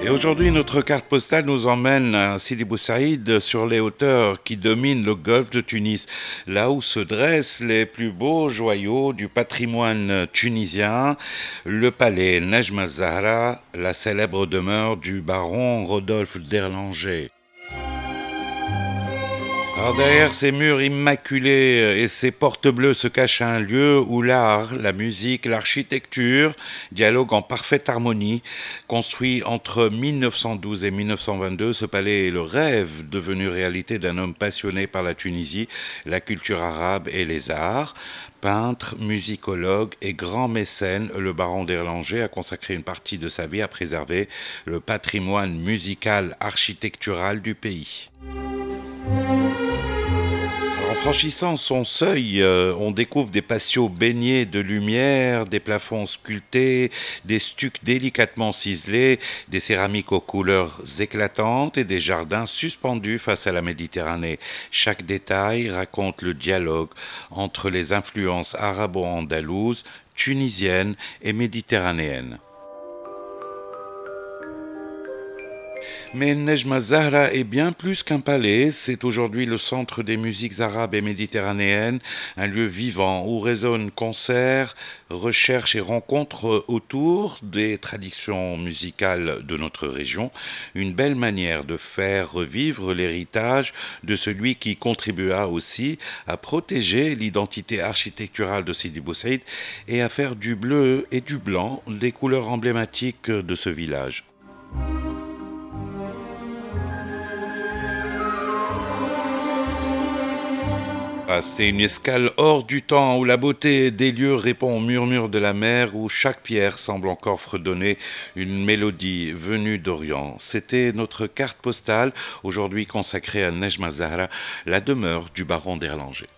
Et aujourd'hui, notre carte postale nous emmène à Sidi Bou Saïd sur les hauteurs qui dominent le golfe de Tunis, là où se dressent les plus beaux joyaux du patrimoine tunisien, le palais Nejma Zahra, la célèbre demeure du baron Rodolphe d'Erlanger. Alors derrière ces murs immaculés et ces portes bleues se cache un lieu où l'art, la musique, l'architecture dialoguent en parfaite harmonie. Construit entre 1912 et 1922, ce palais est le rêve devenu réalité d'un homme passionné par la Tunisie, la culture arabe et les arts. Peintre, musicologue et grand mécène, le baron d'Erlanger a consacré une partie de sa vie à préserver le patrimoine musical architectural du pays. En franchissant son seuil, on découvre des patios baignés de lumière, des plafonds sculptés, des stucs délicatement ciselés, des céramiques aux couleurs éclatantes et des jardins suspendus face à la Méditerranée. Chaque détail raconte le dialogue entre les influences arabo-andalouses, tunisiennes et méditerranéennes. Mais Nejma Zahra est bien plus qu'un palais, c'est aujourd'hui le centre des musiques arabes et méditerranéennes, un lieu vivant où résonnent concerts, recherches et rencontres autour des traditions musicales de notre région, une belle manière de faire revivre l'héritage de celui qui contribua aussi à protéger l'identité architecturale de Sidi Bou Saïd et à faire du bleu et du blanc des couleurs emblématiques de ce village. Ah, c'est une escale hors du temps où la beauté des lieux répond au murmure de la mer, où chaque pierre semble encore fredonner une mélodie venue d'Orient. C'était notre carte postale, aujourd'hui consacrée à Nejma Zahra, la demeure du baron d'Erlanger.